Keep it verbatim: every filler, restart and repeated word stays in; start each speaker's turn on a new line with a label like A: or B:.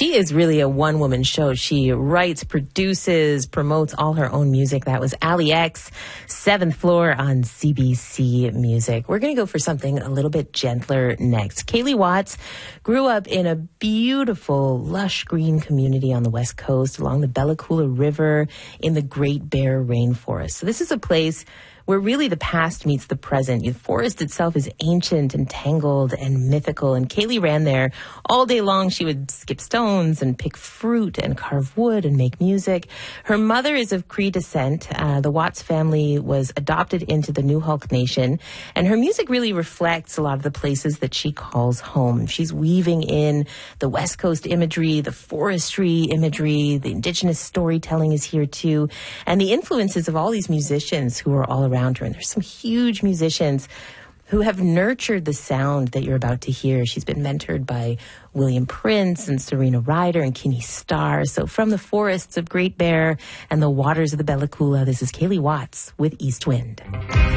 A: She is really a one-woman show. She writes, produces, promotes all her own music. That was Allie X, Seventh Floor on C B C Music. We're going to go for something a little bit gentler next. Kaylee Watts grew up in a beautiful, lush green community on the West Coast along the Bella Coola River in the Great Bear Rainforest. So this is a place where really the past meets the present. The forest itself is ancient and tangled and mythical, and Kaylee ran there all day long. She would skip stones and pick fruit and carve wood and make music. Her mother is of Cree descent. Uh, the Watts family was adopted into the Newhalk Nation, and her music really reflects a lot of the places that she calls home. She's weaving in the West Coast imagery, the forestry imagery, the Indigenous storytelling is here too, and the influences of all these musicians who are all around her. And there's some huge musicians who have nurtured the sound that you're about to hear. She's been mentored by William Prince and Serena Ryder and Kenny Starr. So from the forests of Great Bear and the waters of the Bella Coola, this is Kaylee Watts with East Wind.